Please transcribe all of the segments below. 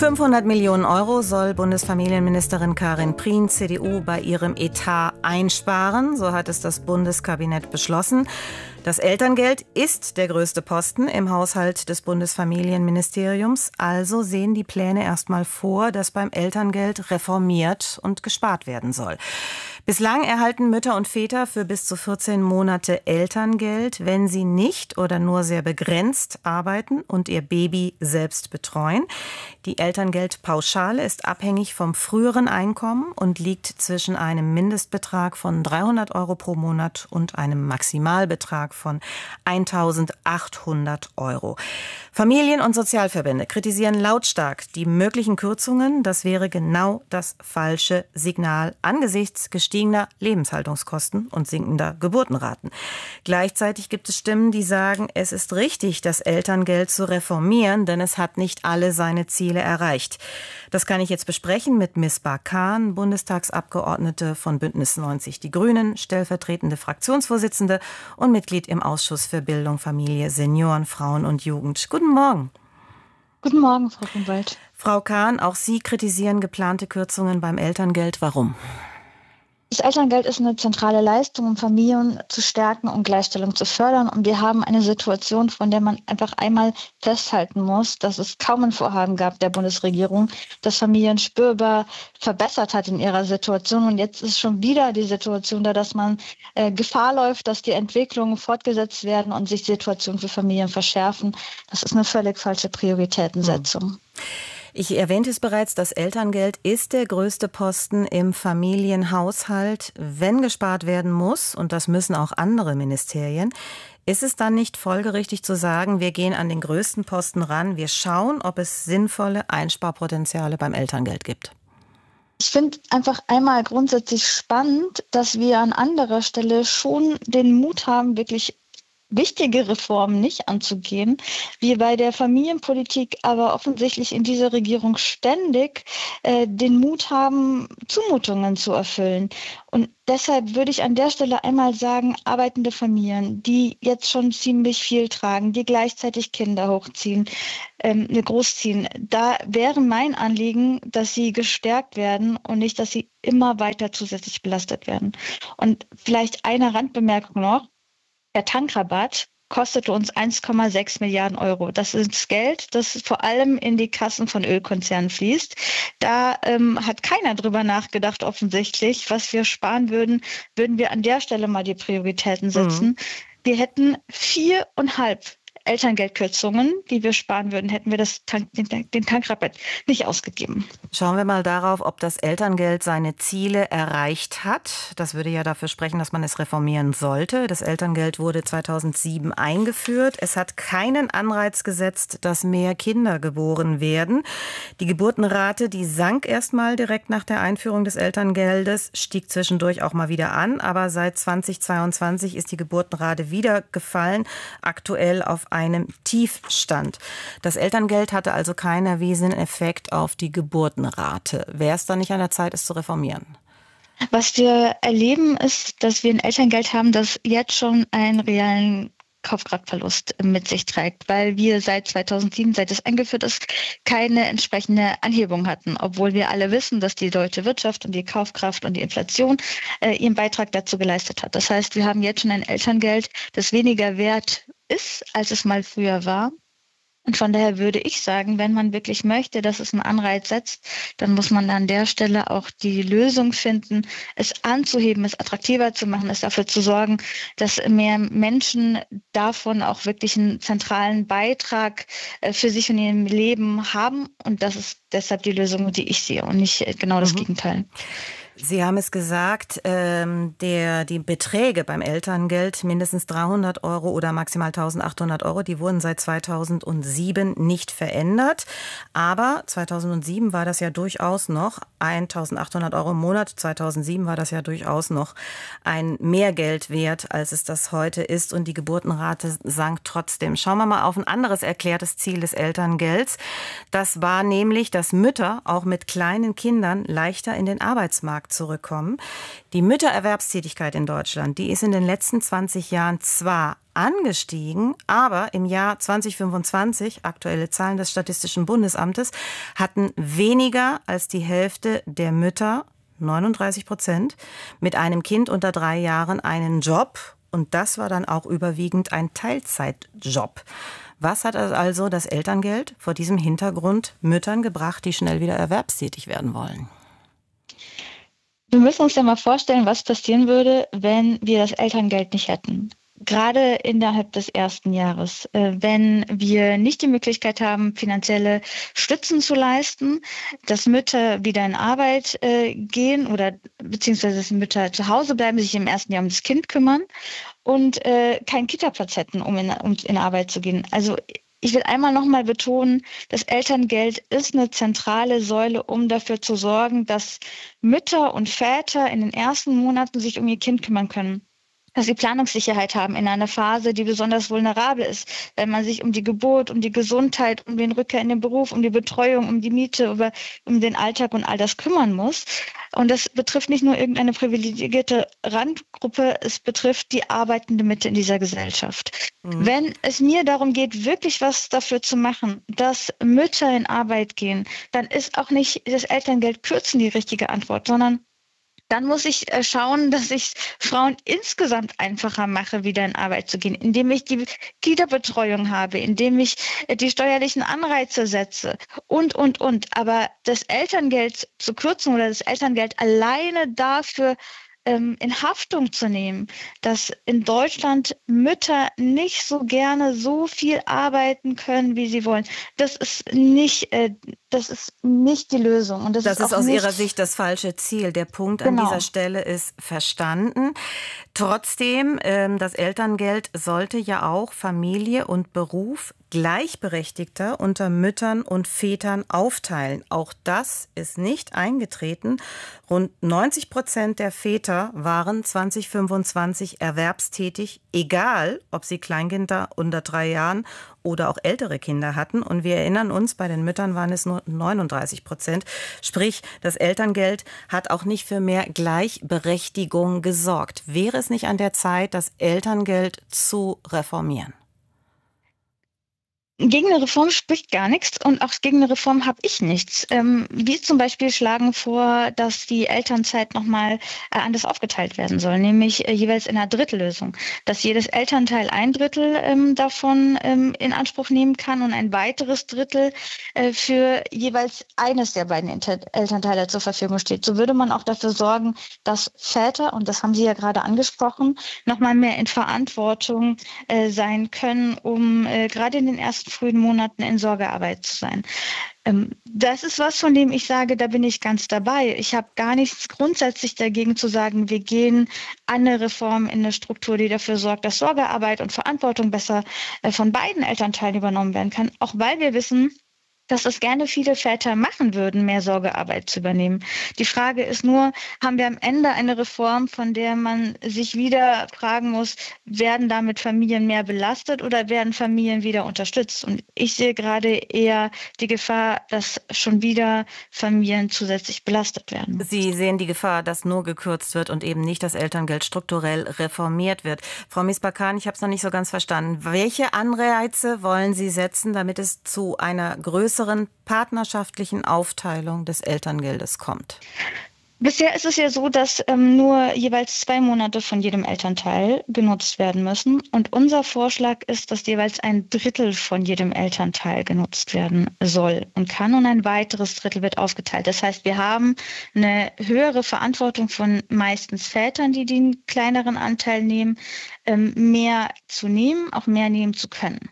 500 Millionen Euro soll Bundesfamilienministerin Karin Prien, CDU, bei ihrem Etat einsparen. So hat es das Bundeskabinett beschlossen. Das Elterngeld ist der größte Posten im Haushalt des Bundesfamilienministeriums. Also sehen die Pläne erstmal vor, dass beim Elterngeld reformiert und gespart werden soll. Bislang erhalten Mütter und Väter für bis zu 14 Monate Elterngeld, wenn sie nicht oder nur sehr begrenzt arbeiten und ihr Baby selbst betreuen. Die Elterngeldpauschale ist abhängig vom früheren Einkommen und liegt zwischen einem Mindestbetrag von 300 Euro pro Monat und einem Maximalbetrag von 1.800 Euro. Familien- und Sozialverbände kritisieren lautstark die möglichen Kürzungen. Das wäre genau das falsche Signal angesichts gestiegener Lebenshaltungskosten und sinkender Geburtenraten. Gleichzeitig gibt es Stimmen, die sagen, es ist richtig, das Elterngeld zu reformieren, denn es hat nicht alle seine Ziele erreicht. Das kann ich jetzt besprechen mit Misbah Khan, Bundestagsabgeordnete von Bündnis 90 Die Grünen, stellvertretende Fraktionsvorsitzende und Mitglied im Ausschuss für Bildung, Familie, Senioren, Frauen und Jugend. Guten Morgen. Guten Morgen, Frau Grunwald. Frau Khan, auch Sie kritisieren geplante Kürzungen beim Elterngeld. Warum? Das Elterngeld ist eine zentrale Leistung, um Familien zu stärken und Gleichstellung zu fördern. Und wir haben eine Situation, von der man einfach einmal festhalten muss, dass es kaum ein Vorhaben gab der Bundesregierung, das Familien spürbar verbessert hat in ihrer Situation. Und jetzt ist schon wieder die Situation da, dass man Gefahr läuft, dass die Entwicklungen fortgesetzt werden und sich die Situation für Familien verschärfen. Das ist eine völlig falsche Prioritätensetzung. Ich erwähnte es bereits, das Elterngeld ist der größte Posten im Familienhaushalt. Wenn gespart werden muss, und das müssen auch andere Ministerien, ist es dann nicht folgerichtig zu sagen, wir gehen an den größten Posten ran, wir schauen, ob es sinnvolle Einsparpotenziale beim Elterngeld gibt? Ich finde einfach einmal grundsätzlich spannend, dass wir an anderer Stelle schon den Mut haben, wirklich wichtige Reformen nicht anzugehen, wir bei der Familienpolitik aber offensichtlich in dieser Regierung ständig den Mut haben, Zumutungen zu erfüllen. Und deshalb würde ich an der Stelle einmal sagen, arbeitende Familien, die jetzt schon ziemlich viel tragen, die gleichzeitig Kinder hochziehen, großziehen, da wäre mein Anliegen, dass sie gestärkt werden und nicht, dass sie immer weiter zusätzlich belastet werden. Und vielleicht eine Randbemerkung noch. Der Tankrabatt kostete uns 1,6 Milliarden Euro. Das ist Geld, das vor allem in die Kassen von Ölkonzernen fließt. Da hat keiner drüber nachgedacht, offensichtlich. Was wir sparen würden, würden wir an der Stelle mal die Prioritäten setzen. Wir hätten 4,5 Elterngeldkürzungen, die wir sparen würden, hätten wir den Tankrabatt nicht ausgegeben. Schauen wir mal darauf, ob das Elterngeld seine Ziele erreicht hat. Das würde ja dafür sprechen, dass man es reformieren sollte. Das Elterngeld wurde 2007 eingeführt. Es hat keinen Anreiz gesetzt, dass mehr Kinder geboren werden. Die Geburtenrate, die sank erst mal direkt nach der Einführung des Elterngeldes, stieg zwischendurch auch mal wieder an. Aber seit 2022 ist die Geburtenrate wieder gefallen, aktuell auf einem Tiefstand. Das Elterngeld hatte also keinen erwiesenen Effekt auf die Geburtenrate. Wäre es dann nicht an der Zeit, es zu reformieren? Was wir erleben, ist, dass wir ein Elterngeld haben, das jetzt schon einen realen Kaufkraftverlust mit sich trägt, weil wir seit 2007, seit es eingeführt ist, keine entsprechende Anhebung hatten, obwohl wir alle wissen, dass die deutsche Wirtschaft und die Kaufkraft und die Inflation ihren Beitrag dazu geleistet hat. Das heißt, wir haben jetzt schon ein Elterngeld, das weniger wert ist, als es mal früher war. Und von daher würde ich sagen, wenn man wirklich möchte, dass es einen Anreiz setzt, dann muss man an der Stelle auch die Lösung finden, es anzuheben, es attraktiver zu machen, es dafür zu sorgen, dass mehr Menschen davon auch wirklich einen zentralen Beitrag für sich und ihr Leben haben. Und das ist deshalb die Lösung, die ich sehe und nicht genau das Gegenteil. Sie haben es gesagt, die Beträge beim Elterngeld, mindestens 300 Euro oder maximal 1.800 Euro, die wurden seit 2007 nicht verändert. Aber 2007 war das ja durchaus noch 1.800 Euro im Monat. 2007 war das ja durchaus noch ein Mehrgeld wert, als es das heute ist. Und die Geburtenrate sank trotzdem. Schauen wir mal auf ein anderes erklärtes Ziel des Elterngelds. Das war nämlich, dass Mütter auch mit kleinen Kindern leichter in den Arbeitsmarkt zurückkommen. Die Müttererwerbstätigkeit in Deutschland, die ist in den letzten 20 Jahren zwar angestiegen, aber im Jahr 2025, aktuelle Zahlen des Statistischen Bundesamtes, hatten weniger als die Hälfte der Mütter, 39%, mit einem Kind unter 3 Jahren einen Job. Und das war dann auch überwiegend ein Teilzeitjob. Was hat also das Elterngeld vor diesem Hintergrund Müttern gebracht, die schnell wieder erwerbstätig werden wollen? Wir müssen uns ja mal vorstellen, was passieren würde, wenn wir das Elterngeld nicht hätten. Gerade innerhalb des ersten Jahres, wenn wir nicht die Möglichkeit haben, finanzielle Stützen zu leisten, dass Mütter wieder in Arbeit gehen oder beziehungsweise dass Mütter zu Hause bleiben, sich im ersten Jahr um das Kind kümmern und keinen Kita-Platz hätten, um in Arbeit zu gehen. Also ich will einmal nochmal betonen, das Elterngeld ist eine zentrale Säule, um dafür zu sorgen, dass Mütter und Väter in den ersten Monaten sich um ihr Kind kümmern können. Dass sie Planungssicherheit haben in einer Phase, die besonders vulnerabel ist, wenn man sich um die Geburt, um die Gesundheit, um den Rückkehr in den Beruf, um die Betreuung, um die Miete, um den Alltag und all das kümmern muss. Und das betrifft nicht nur irgendeine privilegierte Randgruppe, es betrifft die arbeitende Mitte in dieser Gesellschaft. Wenn es mir darum geht, wirklich was dafür zu machen, dass Mütter in Arbeit gehen, dann ist auch nicht das Elterngeld kürzen die richtige Antwort, sondern dann muss ich schauen, dass ich Frauen insgesamt einfacher mache, wieder in Arbeit zu gehen, indem ich die Kita-Betreuung habe, indem ich die steuerlichen Anreize setze und. Aber das Elterngeld zu kürzen oder das Elterngeld alleine dafür in Haftung zu nehmen, dass in Deutschland Mütter nicht so gerne so viel arbeiten können, wie sie wollen. Das ist nicht die Lösung. Und das ist aus Ihrer Sicht das falsche Ziel. Der Punkt an dieser Stelle ist verstanden. Trotzdem, das Elterngeld sollte ja auch Familie und Beruf gleichberechtigter unter Müttern und Vätern aufteilen. Auch das ist nicht eingetreten. Rund 90% der Väter waren 2025 erwerbstätig, egal ob sie Kleinkinder unter 3 Jahren oder auch ältere Kinder hatten. Und wir erinnern uns, bei den Müttern waren es nur 39%. Sprich, das Elterngeld hat auch nicht für mehr Gleichberechtigung gesorgt. Wäre es nicht an der Zeit, das Elterngeld zu reformieren? Gegen eine Reform spricht gar nichts und auch gegen eine Reform habe ich nichts. Wir zum Beispiel schlagen vor, dass die Elternzeit nochmal anders aufgeteilt werden soll, nämlich jeweils in einer Drittellösung, dass jedes Elternteil 1/3 davon in Anspruch nehmen kann und ein weiteres Drittel für jeweils eines der beiden Elternteile zur Verfügung steht. So würde man auch dafür sorgen, dass Väter, und das haben Sie ja gerade angesprochen, nochmal mehr in Verantwortung sein können, um gerade in den ersten frühen Monaten in Sorgearbeit zu sein. Das ist was, von dem ich sage, da bin ich ganz dabei. Ich habe gar nichts grundsätzlich dagegen zu sagen, wir gehen an eine Reform in eine Struktur, die dafür sorgt, dass Sorgearbeit und Verantwortung besser von beiden Elternteilen übernommen werden kann. Auch weil wir wissen, dass es gerne viele Väter machen würden, mehr Sorgearbeit zu übernehmen. Die Frage ist nur, haben wir am Ende eine Reform, von der man sich wieder fragen muss, werden damit Familien mehr belastet oder werden Familien wieder unterstützt? Und ich sehe gerade eher die Gefahr, dass schon wieder Familien zusätzlich belastet werden. Sie sehen die Gefahr, dass nur gekürzt wird und eben nicht das Elterngeld strukturell reformiert wird. Frau Misbakan, ich habe es noch nicht so ganz verstanden. Welche Anreize wollen Sie setzen, damit es zu einer größeren partnerschaftlichen Aufteilung des Elterngeldes kommt? Bisher ist es ja so, dass nur jeweils 2 Monate von jedem Elternteil genutzt werden müssen. Und unser Vorschlag ist, dass jeweils 1/3 von jedem Elternteil genutzt werden soll und kann. Und ein weiteres Drittel wird aufgeteilt. Das heißt, wir haben eine höhere Verantwortung von meistens Vätern, die den kleineren Anteil nehmen, mehr zu nehmen, auch mehr nehmen zu können.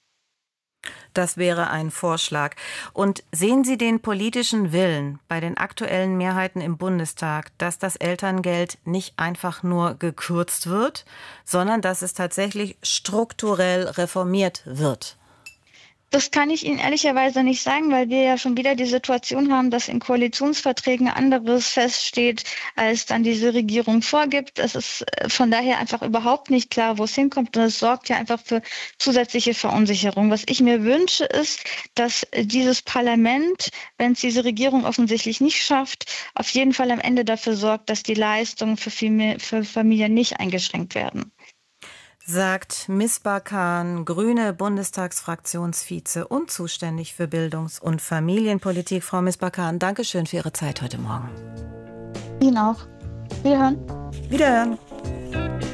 Das wäre ein Vorschlag. Und sehen Sie den politischen Willen bei den aktuellen Mehrheiten im Bundestag, dass das Elterngeld nicht einfach nur gekürzt wird, sondern dass es tatsächlich strukturell reformiert wird? Das kann ich Ihnen ehrlicherweise nicht sagen, weil wir ja schon wieder die Situation haben, dass in Koalitionsverträgen anderes feststeht, als dann diese Regierung vorgibt. Es ist von daher einfach überhaupt nicht klar, wo es hinkommt. Und es sorgt ja einfach für zusätzliche Verunsicherung. Was ich mir wünsche, ist, dass dieses Parlament, wenn es diese Regierung offensichtlich nicht schafft, auf jeden Fall am Ende dafür sorgt, dass die Leistungen für Familien nicht eingeschränkt werden. Sagt Misbah Khan, grüne Bundestagsfraktionsvize und zuständig für Bildungs- und Familienpolitik. Frau Misbah Khan, danke schön für Ihre Zeit heute Morgen. Ihnen auch. Wiederhören. Wiederhören.